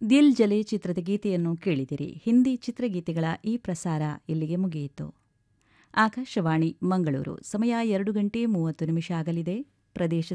ದಿಲ್ ಜಲೆ ಚಿತ್ರದ ಗೀತೆಯನ್ನು ಕೇಳಿದಿರಿ. ಹಿಂದಿ ಚಿತ್ರಗೀತೆಗಳ ಈ ಪ್ರಸಾರ ಇಲ್ಲಿಗೆ ಮುಗಿಯಿತು. ಆಕಾಶವಾಣಿ ಮಂಗಳೂರು. ಸಮಯ 2 ಗಂಟೆ 30 ನಿಮಿಷ ಆಗಲಿದೆ. ಪ್ರದೇಶ